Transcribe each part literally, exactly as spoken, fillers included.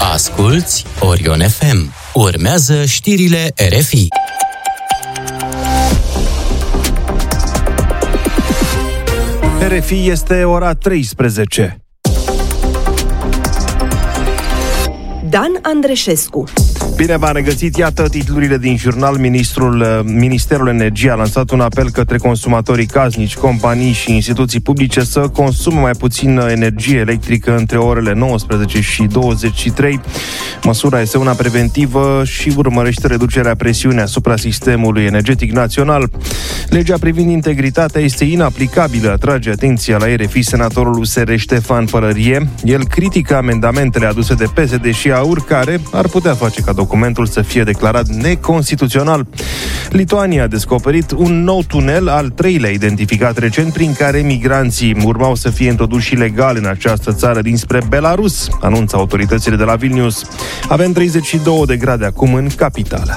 Asculți Orion F M. Urmează știrile R F I. R F I este ora treisprezece. Dan Andreșescu. Bine v-am regăsit, iată titlurile din jurnal. Ministrul, Ministerul Energiei a lansat un apel către consumatorii casnici, companii și instituții publice să consume mai puțin energie electrică între orele nouăsprezece și douăzeci și trei. Măsura este una preventivă și urmărește reducerea presiunii asupra sistemului energetic național. Legea privind integritatea este inaplicabilă, atrage atenția la R F I senatorul U S R Ștefan Pălărie. El critică amendamentele aduse de P S D și A U R, care ar putea face ca documentul să fie declarat neconstituțional. Lituania a descoperit un nou tunel, al treilea identificat recent, prin care migranții urmau să fie introduși ilegal în această țară dinspre Belarus, anunță autoritățile de la Vilnius. Avem treizeci și două de grade acum în capitală.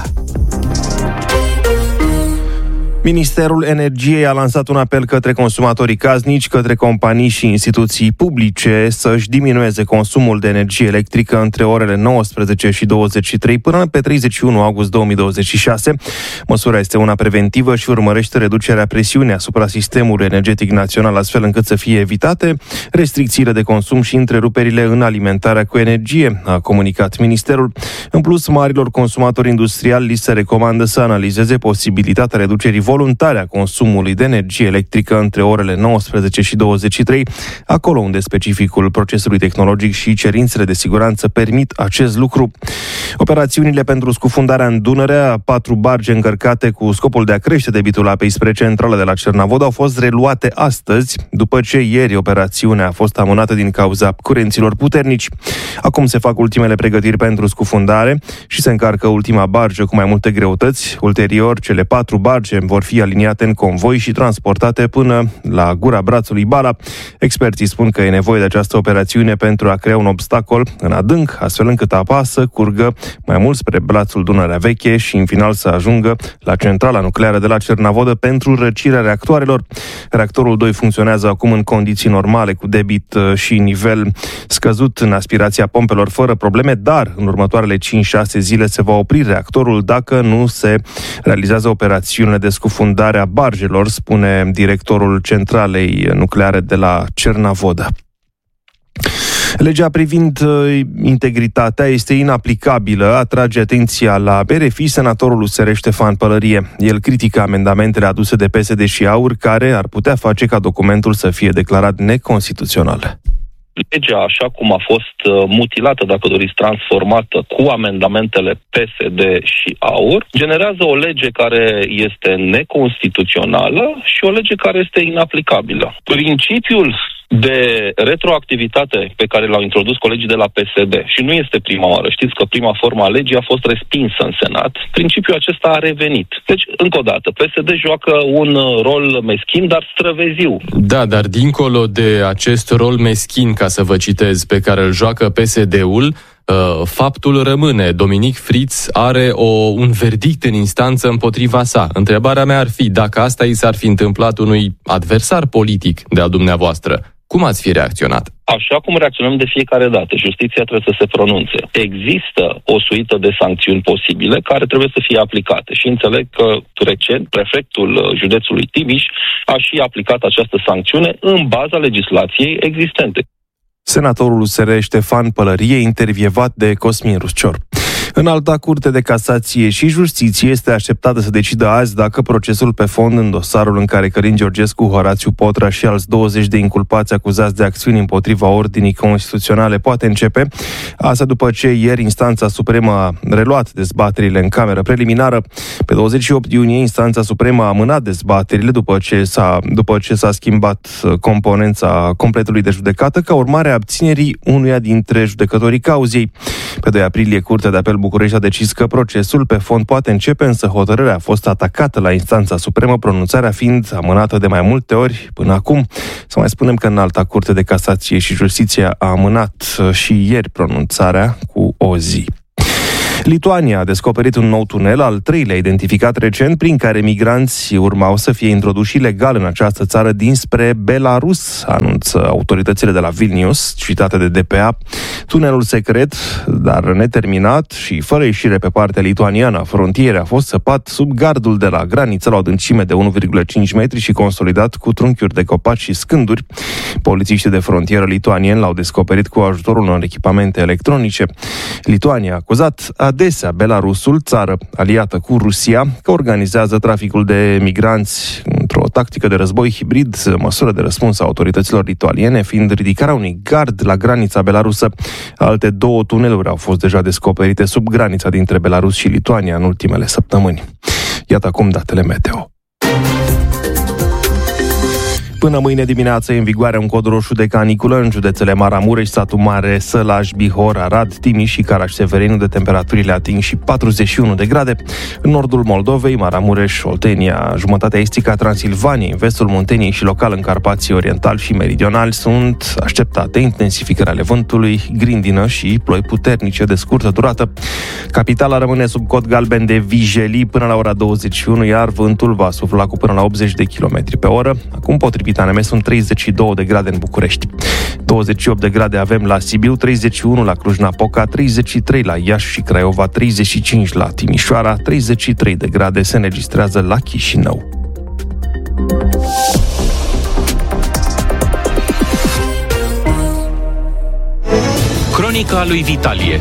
Ministerul Energiei a lansat un apel către consumatorii casnici, către companii și instituții publice să-și diminueze consumul de energie electrică între orele nouăsprezece și douăzeci și trei până pe treizeci și unu august două mii douăzeci și șase. Măsura este una preventivă și urmărește reducerea presiunii asupra sistemului energetic național, astfel încât să fie evitate restricțiile de consum și întreruperile în alimentarea cu energie, a comunicat ministerul. În plus, marilor consumatori industriali li se recomandă să analizeze posibilitatea reducerii voluntare a consumului de energie electrică între orele nouăsprezece și douăzeci și trei, acolo unde specificul procesului tehnologic și cerințele de siguranță permit acest lucru. Operațiunile pentru scufundarea în Dunăre a patru barge încărcate cu scopul de a crește debitul apei spre centrala de la Cernavod au fost reluate astăzi, după ce ieri operațiunea a fost amânată din cauza curenților puternici. Acum se fac ultimele pregătiri pentru scufundare și se încarcă ultima bargă cu mai multe greutăți. Ulterior, cele patru barge vor fi aliniate în convoi și transportate până la gura brațului Bala. Experții spun că e nevoie de această operațiune pentru a crea un obstacol în adânc, astfel încât apa să curgă mai mult spre brațul Dunărea Veche și în final să ajungă la centrala nucleară de la Cernavodă pentru răcirea reactoarelor. Reactorul doi funcționează acum în condiții normale, cu debit și nivel scăzut în aspirația pompelor fără probleme, dar în următoarele cinci șase zile se va opri reactorul dacă nu se realizează operațiunile de scufundare a barjelor, spune directorul centralei nucleare de la Cernavodă. Legea privind uh, integritatea este inaplicabilă, atrage atenția la R F I senatorul U S R Ștefan Pălărie. El critică amendamentele aduse de P S D și A U R, care ar putea face ca documentul să fie declarat neconstituțional. Legea, așa cum a fost mutilată, dacă doriți, transformată cu amendamentele P S D și A U R, generează o lege care este neconstituțională și o lege care este inaplicabilă. Principiul de retroactivitate pe care l-au introdus colegii de la P S D, și nu este prima oară, știți că prima formă a legii a fost respinsă în Senat, principiul acesta a revenit. Deci, încă o dată, P S D joacă un rol meschin, dar străveziu. Da, dar dincolo de acest rol meschin, ca să vă citez, pe care îl joacă P S D-ul, Uh, faptul rămâne. Dominic Fritz are o, un verdict în instanță împotriva sa. Întrebarea mea ar fi, dacă asta i s-ar fi întâmplat unui adversar politic de-al dumneavoastră, cum ați fi reacționat? Așa cum reacționăm de fiecare dată, justiția trebuie să se pronunțe. Există o suită de sancțiuni posibile care trebuie să fie aplicate și înțeleg că recent prefectul județului Timiș a și aplicat această sancțiune în baza legislației existente. Senatorul U S R Ștefan Pălărie, intervievat de Cosmin Ruscior. Înalta Curte de Casație și Justiție este așteptată să decidă azi dacă procesul pe fond în dosarul în care Călin Georgescu, Horațiu Potra și alți douăzeci de inculpați acuzați de acțiuni împotriva ordinii constituționale poate începe. Asta după ce ieri instanța supremă a reluat dezbaterile în cameră preliminară. Pe douăzeci și opt iunie, instanța supremă a amânat dezbaterile după ce s-a, după ce s-a schimbat componența completului de judecată ca urmare a abținerii unuia dintre judecătorii cauzei. Pe doi aprilie, Curtea de Apel București a decis că procesul pe fond poate începe, însă hotărârea a fost atacată la instanța supremă, pronunțarea fiind amânată de mai multe ori până acum. Să mai spunem că Înalta Curte de Casație și Justiție a amânat și ieri pronunțarea cu o zi. Lituania a descoperit un nou tunel, al treilea identificat recent, prin care migranți urmau să fie introduși ilegal în această țară dinspre Belarus, anunță autoritățile de la Vilnius, citate de D P A. Tunelul secret, dar neterminat și fără ieșire pe partea lituaniană a frontierei, a fost săpat sub gardul de la graniță la o adâncime de unu virgulă cinci metri și consolidat cu trunchiuri de copaci și scânduri. Polițiștii de frontieră lituanieni l-au descoperit cu ajutorul unor echipamente electronice. Lituania a acuzat adesea Belarusul, țară aliată cu Rusia, că organizează traficul de migranți într-o tactică de război hibrid, măsură de răspuns a autorităților lituaniene, fiind ridicarea unui gard la granița belarusă. Alte două tuneluri au fost deja descoperite sub granița dintre Belarus și Lituania în ultimele săptămâni. Iată acum datele meteo. Până mâine dimineață e în vigoare un cod roșu de caniculă în județele Maramureș, Satu Mare, Sălaj, Bihor, Arad, Timiș și Caraș-Severin, unde temperaturile ating și patruzeci și unu de grade. În nordul Moldovei, Maramureș, Oltenia, jumătatea estică a Transilvaniei, în vestul Munteniei și local în Carpații Oriental și Meridional sunt așteptate intensificări ale vântului, grindină și ploi puternice de scurtă durată. Capitala rămâne sub cod galben de vijelii până la ora douăzeci și unu, iar vântul va sufla cu până la optzeci de kilometri pe oră. Acum, potrivit A N M, sunt treizeci și două de grade în București. douăzeci și opt de grade avem la Sibiu, treizeci și unu la Cluj-Napoca, treizeci și trei la Iași și Craiova, treizeci și cinci la Timișoara, treizeci și trei de grade se înregistrează la Chișinău. Cronica lui Vitalie.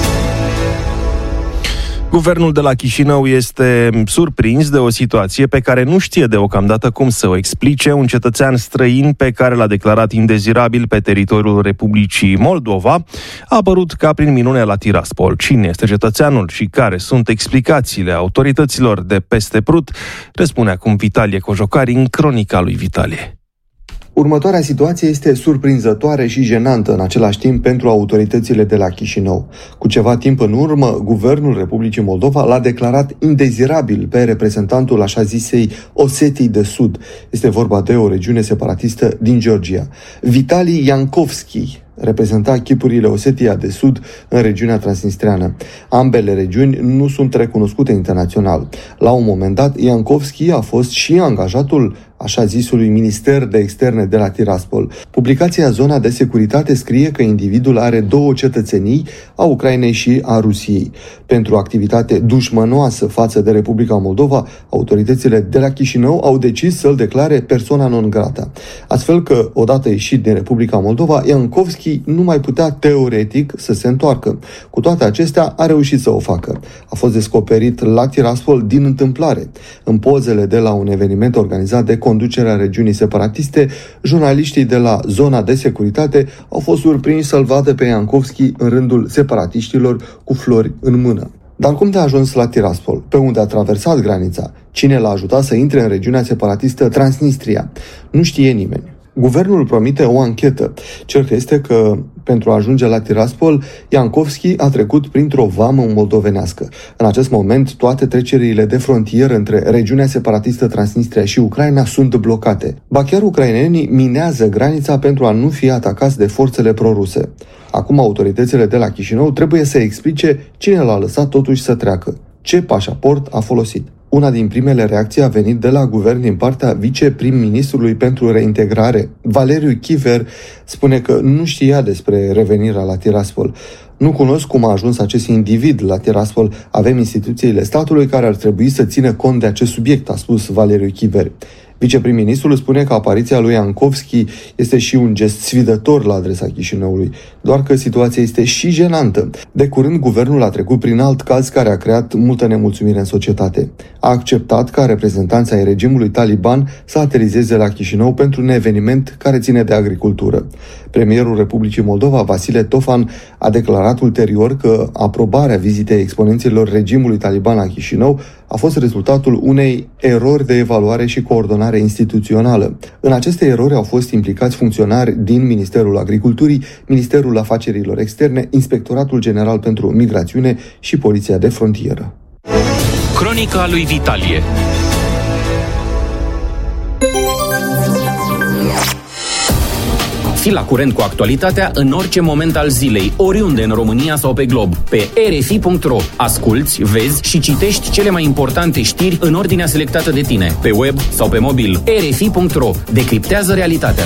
Guvernul de la Chișinău este surprins de o situație pe care nu știe deocamdată cum să o explice. Un cetățean străin pe care l-a declarat indezirabil pe teritoriul Republicii Moldova a apărut ca prin minune la Tiraspol. Cine este cetățeanul și care sunt explicațiile autorităților de peste Prut? Răspune acum Vitalie Cojocari în Cronica lui Vitalie. Următoarea situație este surprinzătoare și jenantă în același timp pentru autoritățile de la Chișinău. Cu ceva timp în urmă, Guvernul Republicii Moldova l-a declarat indezirabil pe reprezentantul așa zisei Osetii de Sud. Este vorba de o regiune separatistă din Georgia. Vitali Iankovski reprezenta chipurile Osetia de Sud în regiunea transnistreană. Ambele regiuni nu sunt recunoscute internațional. La un moment dat, Iankovski a fost și angajatul așa zisului Minister de Externe de la Tiraspol. Publicația Zona de Securitate scrie că individul are două cetățenii, a Ucrainei și a Rusiei. Pentru activitate dușmănoasă față de Republica Moldova, autoritățile de la Chișinău au decis să-l declare persona non grata. Astfel că, odată ieșit din Republica Moldova, Iankovski nu mai putea teoretic să se întoarcă. Cu toate acestea, a reușit să o facă. A fost descoperit la Tiraspol din întâmplare. În pozele de la un eveniment organizat de conducerea regiunii separatiste, jurnaliștii de la Zona de Securitate au fost surprinși să-l vadă pe Iankovski în rândul separatiștilor cu flori în mână. Dar cum de a ajuns la Tiraspol? Pe unde a traversat granița? Cine l-a ajutat să intre în regiunea separatistă Transnistria? Nu știe nimeni. Guvernul promite o anchetă. Cert este că, pentru a ajunge la Tiraspol, Iankovski a trecut printr-o vamă moldovenească. În acest moment, toate trecerile de frontieră între regiunea separatistă Transnistria și Ucraina sunt blocate. Ba chiar ucrainenii minează granița pentru a nu fi atacați de forțele proruse. Acum autoritățile de la Chișinău trebuie să explice cine l-a lăsat totuși să treacă, ce pașaport a folosit. Una din primele reacții a venit de la guvern din partea viceprim-ministrului pentru reintegrare. Valeriu Chiver spune că nu știa despre revenirea la Tiraspol. Nu cunosc cum a ajuns acest individ la Tiraspol. Avem instituțiile statului care ar trebui să țină cont de acest subiect, a spus Valeriu Chiver. Viceprim-ministrul spune că apariția lui Iankovski este și un gest sfidător la adresa Chișinăului, doar că situația este și jenantă. De curând, guvernul a trecut prin alt caz care a creat multă nemulțumire în societate. A acceptat ca reprezentanța ai regimului taliban să aterizeze la Chișinău pentru un eveniment care ține de agricultură. Premierul Republicii Moldova, Vasile Tofan, a declarat ulterior că aprobarea vizitei exponenților regimului taliban la Chișinău a fost rezultatul unei erori de evaluare și coordonare instituțională. În aceste erori au fost implicați funcționari din Ministerul Agriculturii, Ministerul Afacerilor Externe, Inspectoratul General pentru Migrațiune și Poliția de Frontieră. Cronica lui Vitalie. Fii la curent cu actualitatea în orice moment al zilei, oriunde în România sau pe glob. Pe r f i punct r o asculți, vezi și citești cele mai importante știri în ordinea selectată de tine, pe web sau pe mobil. r f i punct r o decriptează realitatea.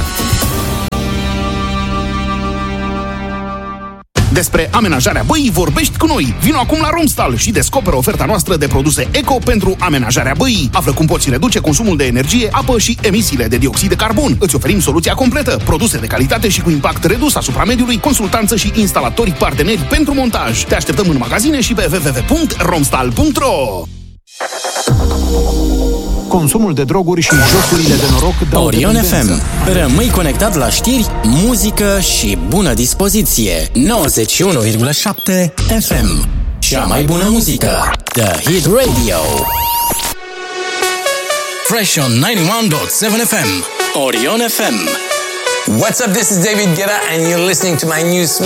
Despre amenajarea băii vorbești cu noi. Vino acum la Romstal și descoperă oferta noastră de produse eco pentru amenajarea băii. Află cum poți reduce consumul de energie, apă și emisiile de dioxid de carbon. Îți oferim soluția completă, produse de calitate și cu impact redus asupra mediului, consultanță și instalatori parteneri pentru montaj. Te așteptăm în magazine și pe w w w punct romstal punct r o. Consumul de droguri și jocurile de noroc dau Orion F M. Rămâi conectat la știri, muzică și bună dispoziție. nouăzeci și unu virgulă șapte F M. Cea mai bună muzică. The Hit Radio. Fresh on nouăzeci și unu virgulă șapte F M. Orion F M. What's up? This is David Guetta and you're listening to my new